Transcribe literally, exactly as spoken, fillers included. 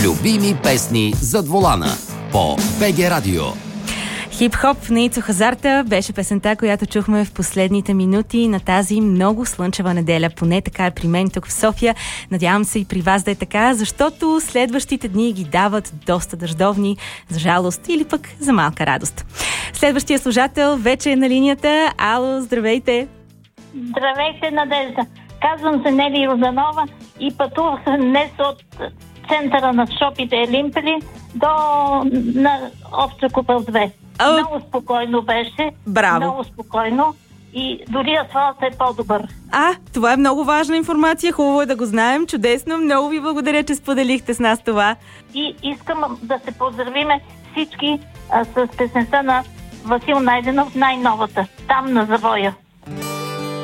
Любими песни зад волана по БГ Радио. Хип-хоп на Ицо Хазарта беше песента, която чухме в последните минути на тази много слънчева неделя. Поне така е при мен тук в София. Надявам се и при вас да е така, защото следващите дни ги дават доста дъждовни, за жалост или пък за малка радост. Следващия слушател вече е на линията. Ало, здравейте! Здравейте, Надежда! Казвам се Нели Йорданова и пътувах днес от центъра на шопите Елимпели до на Овча купел две. О, много спокойно беше. Браво! Много спокойно и дори асфалт е по-добър. А, това е много важна информация. Хубаво е да го знаем. Чудесно. Много ви благодаря, че споделихте с нас това. И искам да се поздравиме всички а, с песента на Васил Найденов, най-новата. Там на завоя.